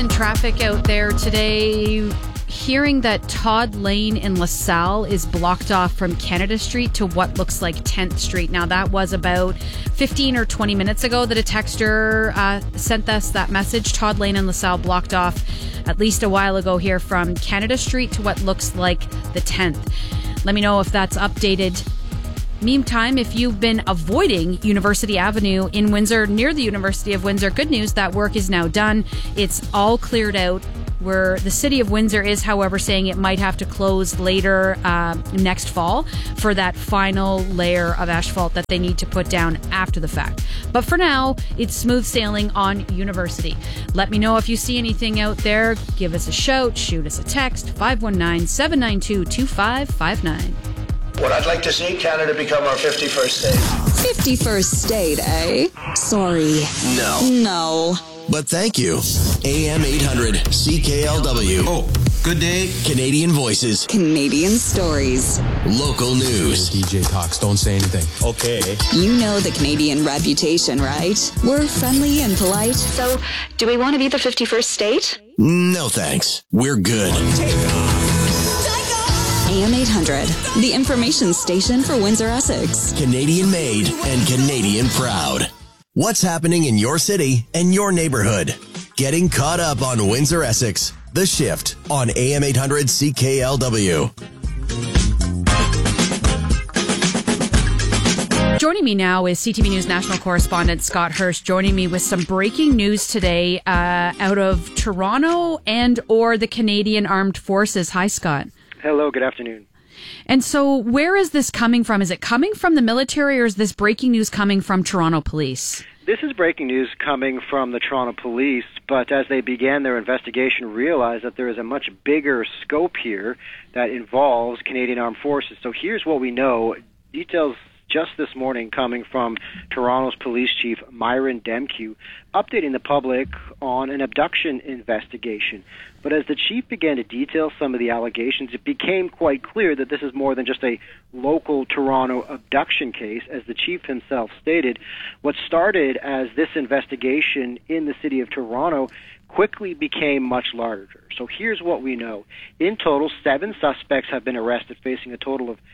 in traffic out there today. Hearing that Todd Lane in LaSalle is blocked off from Canada Street to what looks like 10th Street. Now, that was about 15 or 20 minutes ago that a texter sent us that message. Todd Lane in LaSalle blocked off at least a while ago here from Canada Street to what looks like the 10th. Let me know if that's updated. Meantime, if you've been avoiding University Avenue in Windsor, near the University of Windsor, good news, that work is now done. It's all cleared out. Where the city of Windsor is, however, saying it might have to close later next fall for that final layer of asphalt that they need to put down after the fact. But for now, it's smooth sailing on University. Let me know if you see anything out there. Give us a shout, shoot us a text, 519-792-2559. What I'd like to see Canada become our 51st state. 51st state, eh? Sorry. No. But thank you. AM 800 CKLW. Oh, good day. Canadian Voices. Canadian stories. Local news. DJ talks, don't say anything. Okay. You know the Canadian reputation, right? We're friendly and polite. So, do we want to be the 51st state? No thanks. We're good. AM 800, the information station for Windsor, Essex. Canadian made and Canadian proud. What's happening in your city and your neighborhood? Getting caught up on Windsor, Essex. The Shift on AM 800 CKLW. Joining me now is CTV News national correspondent Scott Hurst, joining me with some breaking news today out of Toronto and or the Canadian Armed Forces. Hi, Scott. Hello, good afternoon. And so where is this coming from? Is it coming from the military, or is this breaking news coming from Toronto Police? This is breaking news coming from the Toronto Police, but as they began their investigation, realized that there is a much bigger scope here that involves Canadian Armed Forces. So here's what we know. Details just this morning coming from Toronto's police chief, Myron Demkiw, updating the public on an abduction investigation. But as the chief began to detail some of the allegations, it became quite clear that this is more than just a local Toronto abduction case. As the chief himself stated, what started as this investigation in the city of Toronto quickly became much larger. So here's what we know. In total, 7 suspects have been arrested, facing a total of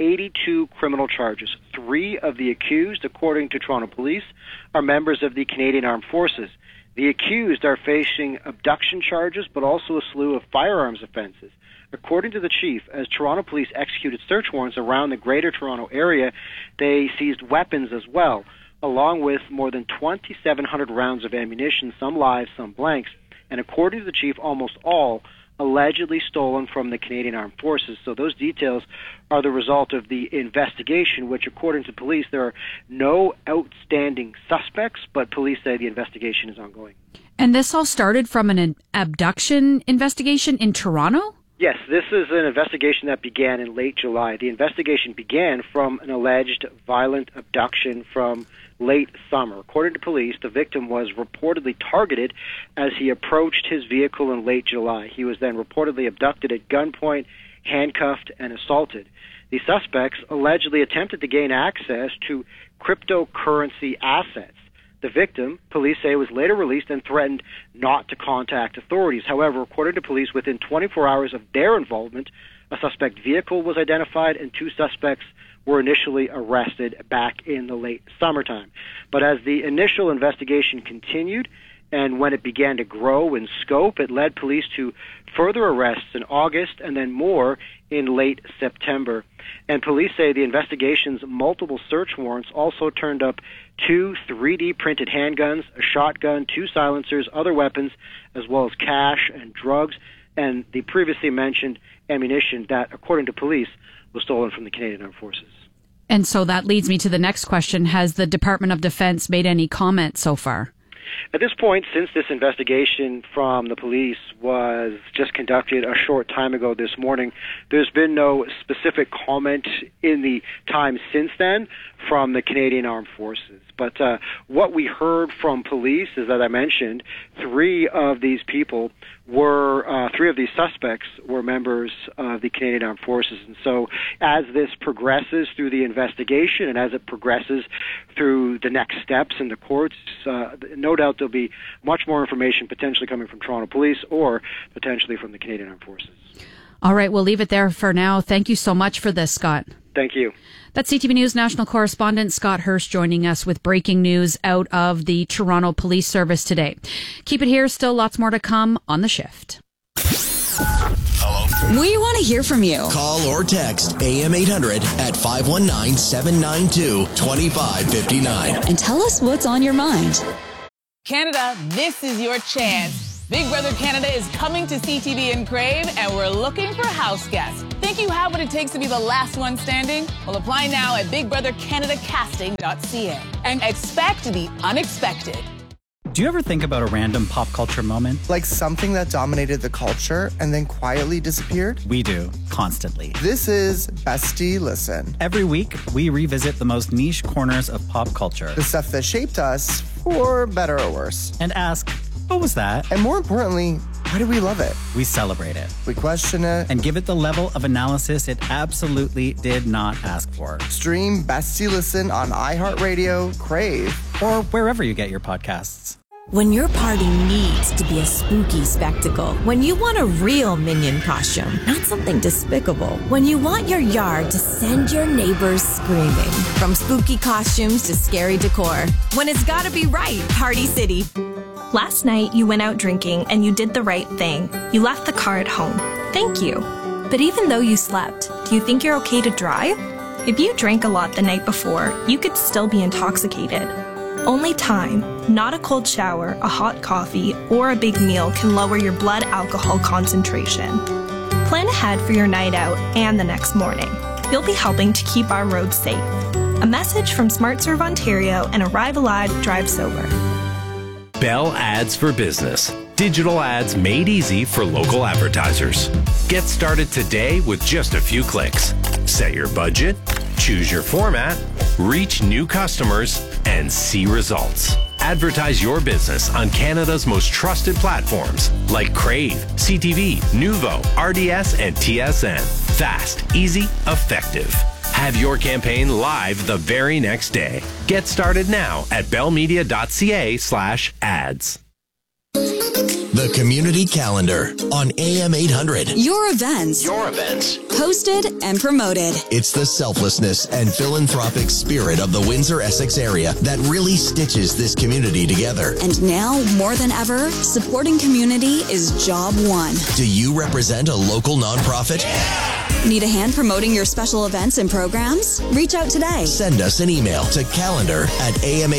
82 criminal charges. 3 of the accused, according to Toronto Police, are members of the Canadian Armed Forces. The accused are facing abduction charges, but also a slew of firearms offenses. According to the chief, as Toronto Police executed search warrants around the Greater Toronto area, they seized weapons as well, along with more than 2,700 rounds of ammunition, some live, some blanks. And according to the chief, almost all allegedly stolen from the Canadian Armed Forces. So those details are the result of the investigation, which, according to police, there are no outstanding suspects, but police say the investigation is ongoing. And this all started from an abduction investigation in Toronto? Yes, this is an investigation that began in late July. The investigation began from an alleged violent abduction from late summer. According to police, the victim was reportedly targeted as he approached his vehicle in late July. He was then reportedly abducted at gunpoint, handcuffed, and assaulted. The suspects allegedly attempted to gain access to cryptocurrency assets. The victim, police say, was later released and threatened not to contact authorities. However, according to police, within 24 hours of their involvement, a suspect vehicle was identified and 2 suspects were initially arrested back in the late summertime. But as the initial investigation continued and when it began to grow in scope, it led police to further arrests in August and then more in late September. And police say the investigation's multiple search warrants also turned up 2 3D printed handguns, a shotgun, 2 silencers, other weapons, as well as cash and drugs, and the previously mentioned ammunition that, according to police, was stolen from the Canadian Armed Forces. And so that leads me to the next question. Has the Department of Defense made any comment so far? At this point, since this investigation from the police was just conducted a short time ago this morning, there's been no specific comment in the time since then from the Canadian Armed Forces. But what we heard from police is, that I mentioned, 3 of these people were, 3 of these suspects were members of the Canadian Armed Forces. And so as this progresses through the investigation and as it progresses through the next steps in the courts, no no doubt there'll be much more information potentially coming from Toronto Police or potentially from the Canadian Armed Forces. All right, we'll leave it there for now. Thank you so much for this, Scott. Thank you. That's CTV News national correspondent Scott Hurst joining us with breaking news out of the Toronto Police Service today. Keep it here. Still lots more to come on The Shift. Hello. We want to hear from you. Call or text AM 800 at 519-792-2559. And tell us what's on your mind. Canada, this is your chance. Big Brother Canada is coming to CTV and Crave, and we're looking for house guests. Think you have what it takes to be the last one standing? Well, apply now at bigbrothercanadacasting.ca and expect the unexpected. Do you ever think about a random pop culture moment? Like something that dominated the culture and then quietly disappeared? We do, constantly. This is Bestie Listen. Every week, we revisit the most niche corners of pop culture. The stuff that shaped us, for better or worse. And ask, what was that? And more importantly, why do we love it? We celebrate it. We question it. And give it the level of analysis it absolutely did not ask for. Stream Bestie Listen on iHeartRadio, Crave, or wherever you get your podcasts. When your party needs to be a spooky spectacle, when you want a real Minion costume, not something despicable, when you want your yard to send your neighbors screaming, from spooky costumes to scary decor, when it's gotta be right, Party City. Last night, you went out drinking and you did the right thing. You left the car at home. Thank you. But even though you slept, do you think you're okay to drive? If you drank a lot the night before, you could still be intoxicated. Only time, not a cold shower, a hot coffee, or a big meal can lower your blood alcohol concentration. Plan ahead for your night out and the next morning. You'll be helping to keep our roads safe. A message from SmartServe Ontario and Arrive Alive, Drive Sober. Bell Ads for Business. Digital ads made easy for local advertisers. Get started today with just a few clicks. Set your budget, choose your format, reach new customers, and see results. Advertise your business on Canada's most trusted platforms like Crave, CTV, Nuvo, RDS, and TSN. Fast, easy, effective. Have your campaign live the very next day. Get started now at bellmedia.ca/ads. The Community Calendar on AM 800. Your events. Hosted and promoted. It's the selflessness and philanthropic spirit of the Windsor-Essex area that really stitches this community together. And now, more than ever, supporting community is job one. Do you represent a local nonprofit? Need a hand promoting your special events and programs? Reach out today. Send us an email to calendar@am